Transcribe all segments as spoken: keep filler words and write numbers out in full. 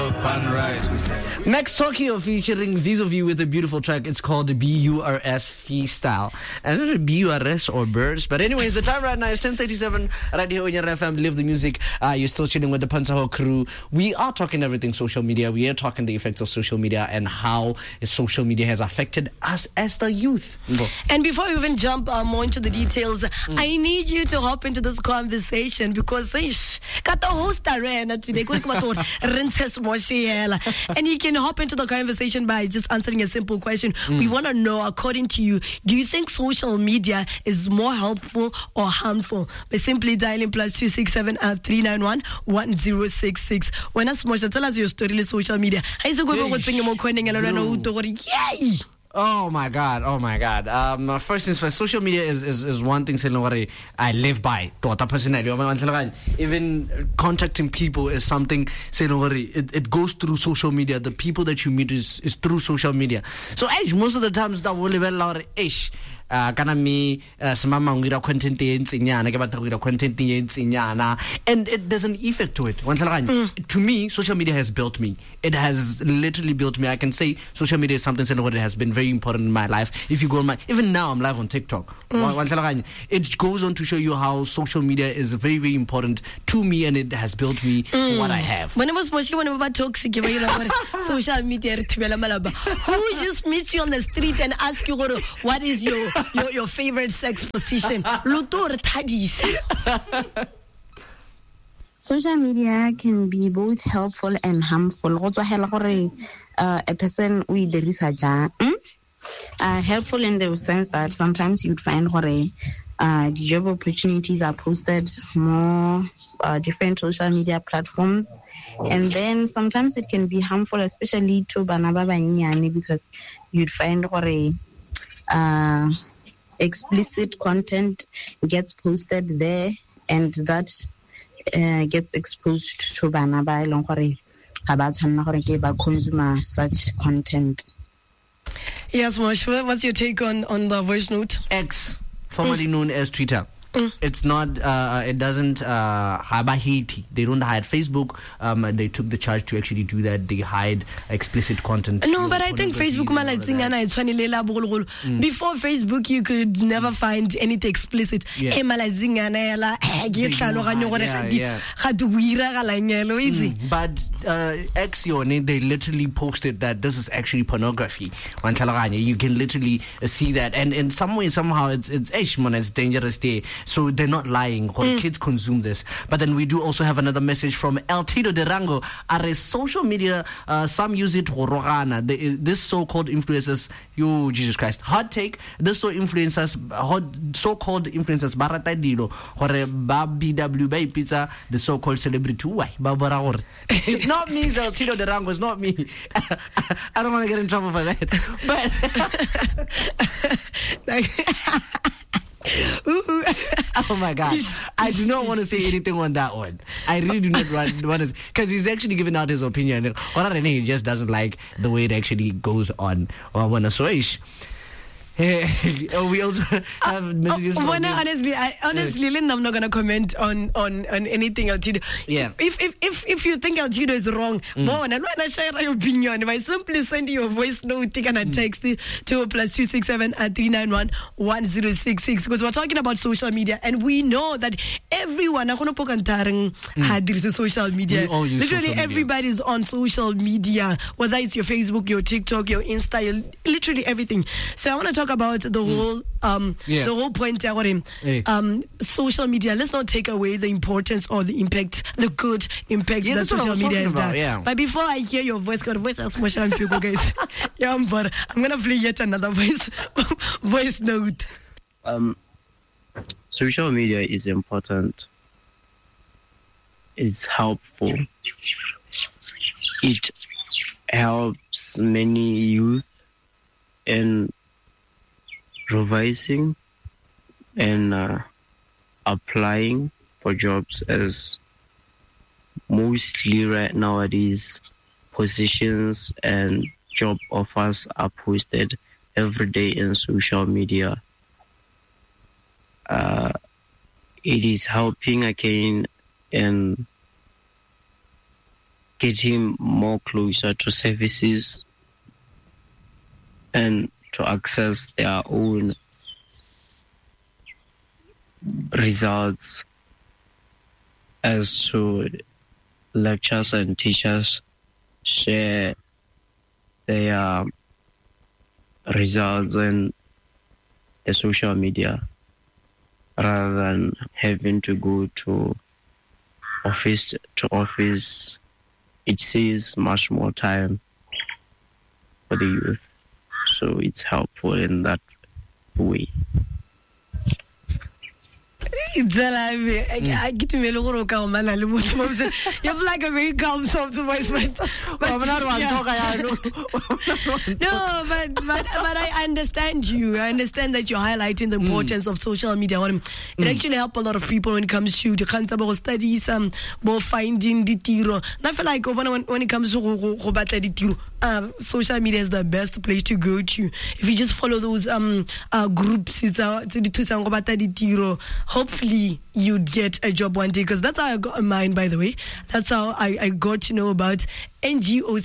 Max Tokyo featuring Vis-a-Vis with a beautiful track. It's called B U R S Freestyle. And not B U R S or birds. But anyways, the time right now is ten thirty-seven right here on your F M. Live the music. Uh, you're still chilling with the Pansaho crew. We are talking everything social media. We are talking the effects of social media and how social media has affected us as the youth. And before we even jump uh, more into the details, mm. I need you to hop into this conversation because ish, got the host arena today. And you can hop into the conversation by just answering a simple question. Mm. We want to know, according to you, do you think social media is more helpful or harmful? By simply dialing plus two six seven uh, three nine one one zero six six. When us tell us your story on social media. Yay! Oh my God, oh my God. Um, first things first, social media is, is, is one thing I live by. Even contacting people is something, it, it goes through social media. The people that you meet is, is through social media. So most of the times, that will be ish. Uh, kana me semama ngira content yentsinyana ke batla ngira content yentsinyana, and it there's an effect to it. Mm. To me, social media has built me. It has literally built me. I can say social media is something that has been very important in my life. If you go on my, even now I'm live on TikTok. Mm. It goes on to show you how social media is very, very important to me, and it has built me mm. for what I have. When I was watching one about toxic social media, who just meets you on the street and asks you what is your Your, your favorite sex position? Social media can be both helpful and harmful. Uh, a person with the research uh, helpful in the sense that sometimes you'd find uh, job opportunities are posted more uh, different social media platforms, and then sometimes it can be harmful, especially to banaba because you'd find uh, explicit content gets posted there, and that uh, gets exposed to bana ba eleng gore ga ba tshwanela gore ke ba consume such content. Yes, Mosh, what's your take on on the voice note? X, formerly mm. known as Twitter. Mm. It's not, uh, it doesn't, uh, they don't hide Facebook. Um, they took the charge to actually do that. They hide explicit content. No, but I think Facebook, mm. before Facebook, you could never find anything explicit. Yeah. Yeah, yeah. Mm. But uh, X, they literally posted that this is actually pornography. You can literally see that. And in some way, somehow, it's, it's, it's dangerous there. So they're not lying. Mm. Kids consume this. But then we do also have another message from El Tito de Rango. Are social media, uh, some use it for rogana. This so-called influencers, you Jesus Christ. Hot take, this so influencers, hot, so-called influencers, barata dilo, hore ba B W ba pizza, the so-called celebrity. Why? It's not me, El Tito de Rango. It's not me. I don't want to get in trouble for that. But oh my God, I do not want to say anything on that one. I really do not want, want to, because he's actually giving out his opinion. Or he just doesn't like the way it actually goes on. Or when a swish. Oh, we also have messages. Uh, well, honestly, I honestly, yeah. I'm not gonna comment on on, on anything Altido. Yeah. If if if if you think Altido is wrong, mm. well, I'm not gonna share your opinion. If I simply send you a voice note, and a text mm. to plus two six seven at three nine one one zero six six, because we're talking about social media, and we know that everyone mm. social media. Literally, social media. Everybody's on social media, whether it's your Facebook, your TikTok, your Insta, your, literally everything. So I want to talk about the whole um yeah. the whole point yeah. um social media. Let's not take away the importance or the impact, the good impact yeah, that social media has about, done. Yeah. But before I hear your voice, got voice as much as people guys. Yeah, but I'm gonna play yet another voice voice note. Um social media is important. It's helpful. It helps many youth in revising and uh, applying for jobs, as mostly right nowadays positions and job offers are posted every day in social media. Uh, it is helping again in getting more closer to services and to access their own results as to lectures and teachers share their results in the social media rather than having to go to office to office. It saves much more time for the youth, so it's helpful in that way. I get to me You have like a very calm, soft voice, but, but yeah. No, but, but but I understand you. I understand that you're highlighting the importance mm. of social media. It mm. actually helps a lot of people when it comes to the studies, um, finding the tiro. I feel like when, when it comes to the tiro, uh, social media is the best place to go to. If you just follow those um uh, groups, it's uh, tiro. Hopefully you'd get a job one day, because that's how I got mine, by the way. That's how I, I got to know about N G O.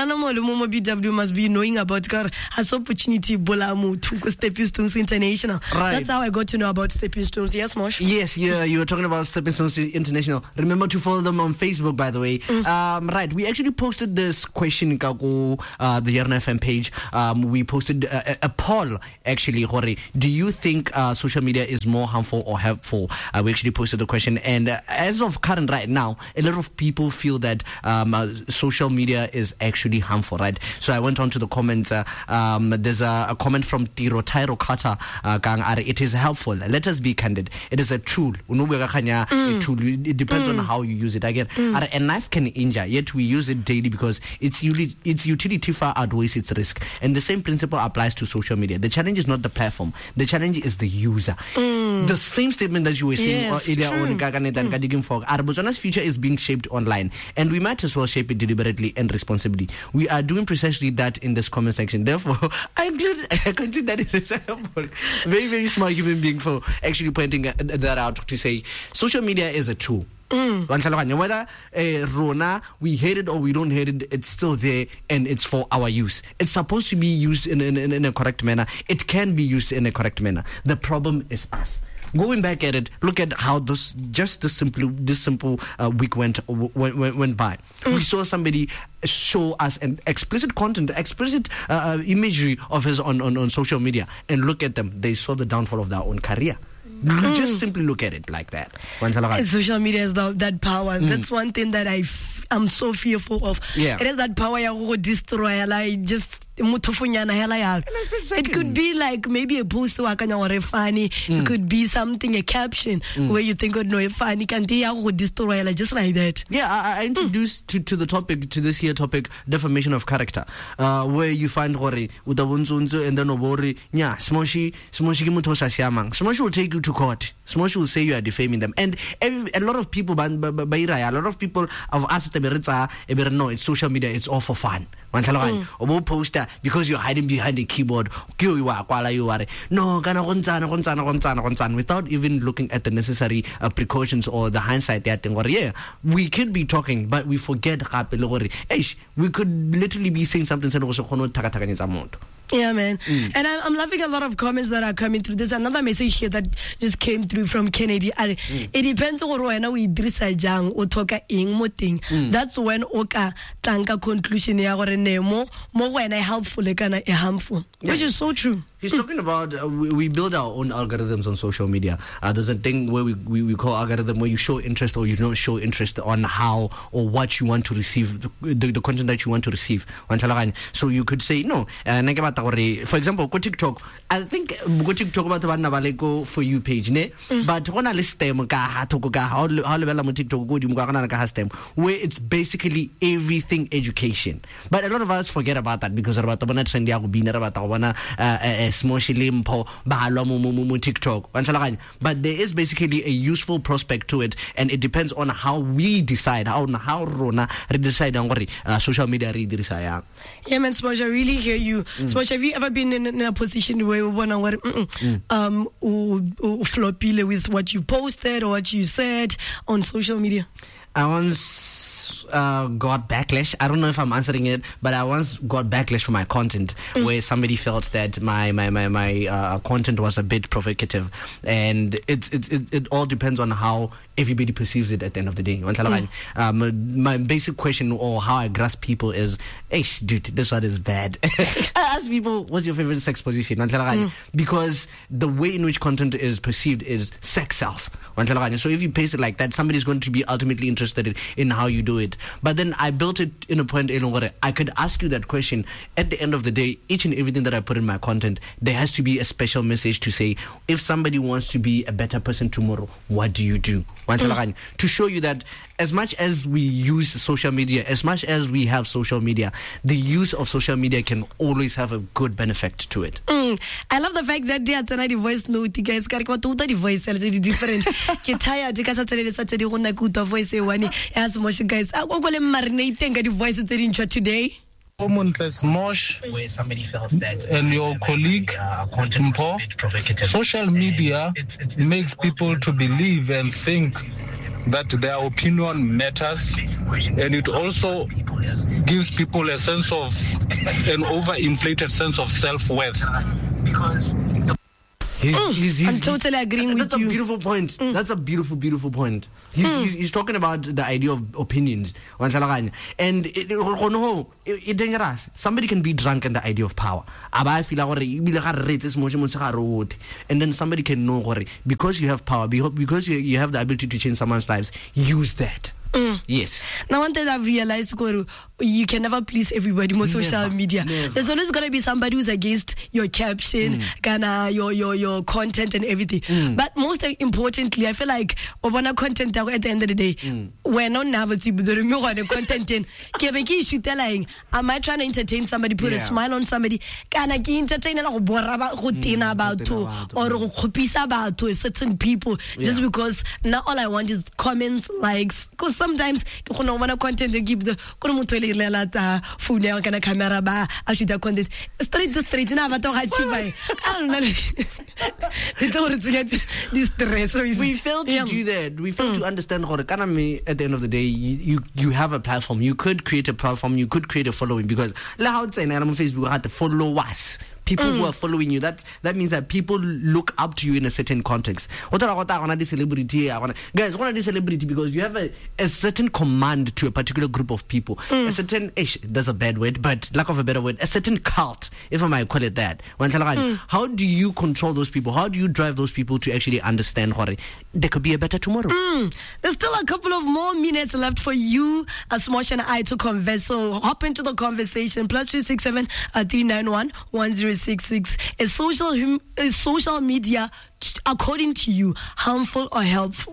B W must be knowing about car has opportunity to Stepping Stones International. Right. That's how I got to know about Stepping Stones. Yes, Mosh? Yes, yeah, you were talking about Stepping Stones International. Remember to follow them on Facebook, by the way. Mm. Um, right, we actually posted this question Kago, uh, the Yarn F M page. Um, we posted a, a poll, actually, Hori. Do you think uh, social media is more harmful or helpful? Uh, we actually posted the question, and uh, as of current right now, a lot of people feel that um, uh, social media is actually harmful, right? So I went on to the comments. Uh, um, there's a, a comment from Tiro Tyro Kata. Uh, it is helpful. Let us be candid. It is a tool. Mm. A tool. It depends mm. on how you use it. Again, mm. a knife can injure, yet we use it daily because its its utility far outweighs its risk. And the same principle applies to social media. The challenge is not the platform. The challenge is the user. Mm. The same statement that you were saying yes, earlier on, mm. Botswana's future is being shaped online, and we might as well shape it deliberately and responsibly. We are doing precisely that in this comment section. Therefore, I include, I conclude that it is a very, very smart human being for actually pointing that out to say social media is a tool. Mm. Whether uh, Rona, we hate it or we don't hate it, it's still there and it's for our use. It's supposed to be used in, in, in a correct manner. It can be used in a correct manner. The problem is us. Going back at it, look at how this just this simple this simple uh, week went, went went by. Mm. We saw somebody show us an explicit content, explicit uh, imagery of his on, on, on social media, and look at them. They saw the downfall of their own career. Mm. Just simply look at it like that. And social media is the, that power. Mm. That's one thing that I f- I'm so fearful of. Yeah. It is that power to destroy. Like just. It could be like maybe a post or funny. Mm. It could be something, a caption mm. where you think, oh no, funny can destroy just like that. Yeah, I, I introduced mm. to, to the topic, to this here topic, defamation of character, uh, where you find Hori, Udawunzunzu, and then Obori, nya, Smoshi, Smoshi Mutosa Siamang. Smoshi will take you to court. Smoshi will say you are defaming them. And every, a lot of people, a lot of people have asked them, no, it's social media, it's all for fun. Mm. Or poster because you're hiding behind the keyboard. No, without even looking at the necessary uh, precautions or the hindsight that yeah, we could be talking, but we forget we could literally be saying something. Yeah, man. Mm. And I'm, I'm loving a lot of comments that are coming through. There's another message here that just came through from Kennedy. Mm. It depends on when we drisa jang o toka ing mo ting. That's when oka tanka conclusion ya gore ne mo mo when helpful e kana e harmful. Yeah. Which is so true. He's talking about uh, we, we build our own algorithms on social media. Uh, there's a thing where we, we, we call algorithm where you show interest or you don't show interest on how or what you want to receive, the, the, the content that you want to receive. So you could say, no, uh, for example, go TikTok. I think go TikTok about the go for you page, ne? Mm. But when I list them, where it's basically everything education. But a lot of us forget about that because about TikTok. But there is basically a useful prospect to it, and it depends on how we decide, how how Rona decide on what uh, social media read. Yeah, man, Smosh, I really hear you. Mm. Smosh, have you ever been in, in a position where you want to um floppy with what you posted or what you said on social media? I once uh, got backlash. I don't know if I'm answering it, but I once got backlash for my content mm. where somebody felt that my my my, my uh, content was a bit provocative, and it's it's it, it all depends on how everybody perceives it at the end of the day. Mm. Um, my basic question or how I grasp people is, hey, dude, this one is bad. I ask people, what's your favorite sex position? Mm. Because the way in which content is perceived is sex sells. So if you paste it like that, somebody's going to be ultimately interested in, in how you do it. But then I built it in a point in where I could ask you that question. At the end of the day, each and everything that I put in my content, there has to be a special message to say, if somebody wants to be a better person tomorrow, what do you do? Mm. To show you that as much as we use social media, as much as we have social media, the use of social media can always have a good benefit to it. Mm. I love the fact that there's another voice note, guys. The voice is different. Get tired because I tell you Saturday when I good voice one as much guys. I will marinating the voice in today. Mosh, where somebody felt that and your colleague Mpo, social media makes people to believe and think that their opinion matters, and it also gives people a sense of an overinflated sense of self-worth. Because He's, mm, he's, he's, I'm totally agreeing that's with you. That's a beautiful point. Mm. That's a beautiful, beautiful point. He's, mm. he's, he's talking about the idea of opinions. And it, it, dangerous. Somebody can be drunk in the idea of power. And then somebody can know, because you have power, because you, you have the ability to change someone's lives, use that. Mm. Yes. Now, one thing I've realized, you can never please everybody on social never, media. Never. There's always going to be somebody who's against your caption, mm. kinda, your, your, your content and everything. Mm. But most importantly, I feel like when content at the end of the day, mm. we're not nervous with the content. In am I trying to entertain somebody, put yeah. a smile on somebody? Can I entertain mm. about to or about to certain people just yeah. because now all I want is comments, likes? Because sometimes you know when content they give the phone kana camera ba I should content straight to straight na ba to ga chiba I don't know this stress. We failed to yeah. do that. We failed mm. to understand how at the end of the day you, you you have a platform. You could create a platform, you could create a following, because la how say na on Facebook had to follow us. People mm. who are following you, that that means that people look up to you in a certain context. What I want to celebrity, guys, want to celebrity because you have a, a certain command to a particular group of people. Mm. A certain, ish, that's a bad word, but lack of a better word, a certain cult, if I might call it that. Mm. How do you control those people? How do you drive those people to actually understand what there could be a better tomorrow? Mm. There's still a couple of more minutes left for you, Asmosh and I, to converse. So hop into the conversation. Plus two six seven uh, three nine one one zero six six. Is social hum- is social media, t- according to you, harmful or helpful?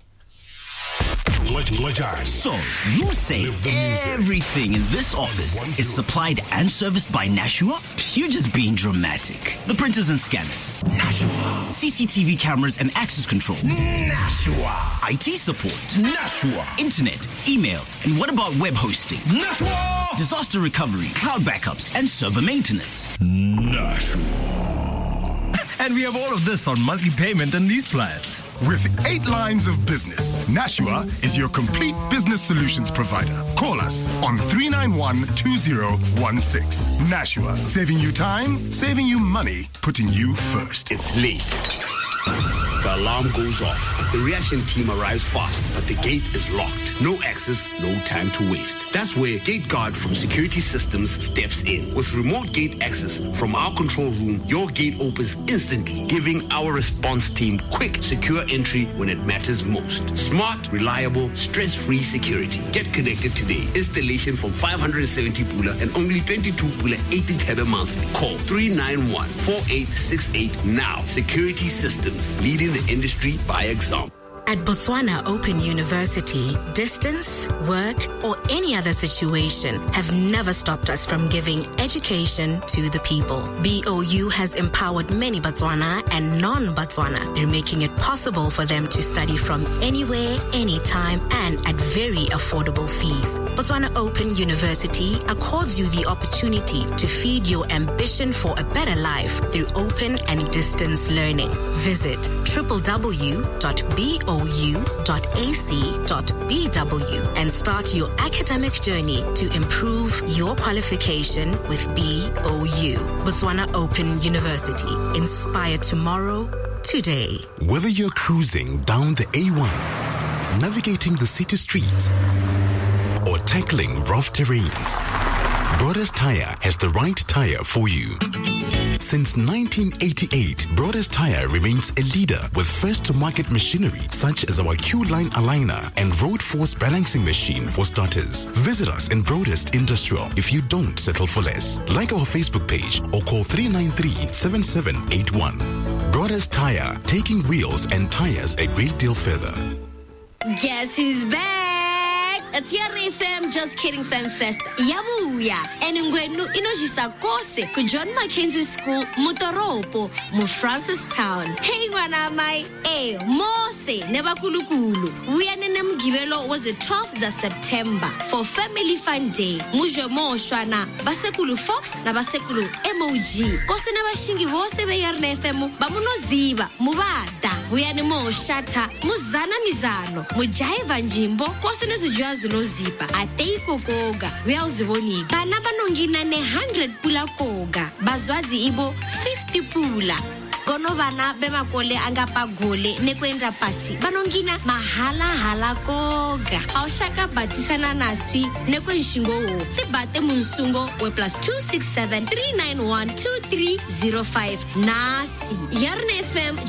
So, you say everything in this office is supplied and serviced by Nashua? You're just being dramatic. The printers and scanners. Nashua. C C T V cameras and access control. Nashua. I T support. Nashua. Internet, email, and what about web hosting? Nashua. Disaster recovery, cloud backups, and server maintenance. Nashua. And we have all of this on monthly payment and lease plans. With eight lines of business, Nashua is your complete business solutions provider. Call us on three nine one two zero one six. Nashua, saving you time, saving you money, putting you first. It's late. The alarm goes off. The reaction team arrives fast, but the gate is locked. No access, no time to waste. That's where GateGuard from Security Systems steps in. With remote gate access from our control room, your gate opens instantly, giving our response team quick, secure entry when it matters most. Smart, reliable, stress-free security. Get connected today. Installation from five hundred seventy pula and only twenty-two pula eighty thebe monthly. Call three nine one four eight six eight now. Security Systems, leading the industry by example. At Botswana Open University, distance, work, or any other situation have never stopped us from giving education to the people. B O U has empowered many Botswana and non-Botswana through making it possible for them to study from anywhere, anytime, and at very affordable fees. Botswana Open University accords you the opportunity to feed your ambition for a better life through open and distance learning. Visit w w w dot b o o u dot a c dot b w and start your academic journey to improve your qualification with B O U. Botswana Open University. Inspire tomorrow, today. Whether you're cruising down the A one, navigating the city streets, or tackling rough terrains, Brothers Tire has the right tire for you. Since nineteen eighty-eight, Brothers Tire remains a leader with first-to-market machinery such as our Q-Line aligner and Road Force balancing machine for starters. Visit us in Broadest Industrial if you don't settle for less. Like our Facebook page or call three nine three, seven seven eight one. Brothers Tire, taking wheels and tires a great deal further. Guess who's back? It's your F M Just Kidding Fan Fest. Yabuya. And ngwenu inojisa kose ku John Mackenzie School Mutoropo mu Francistown. Hey wana mai eh mose nebakulukulu. We are nenem givelo was the twelfth of September for Family Fun Day. Mujo mo shwana basekulu Fox na basekulu M O G. Kose na bashingi vose be yarne F M bamunoziba mubada. We are nemo shata muzana mizano mujaiva njimbo kose nezijwa zilozipa ateiko koga uyawuziboni bana banongina ne one hundred pula koga bazwazi ibo fifty pula gono bana bemakole angapa gole nekwenda pasi banongina mahala hala koga awshaka batisana naswi nekwenshingo wo tibate munsungo we plus two six seven three nine one two three zero five nasi Yarn F M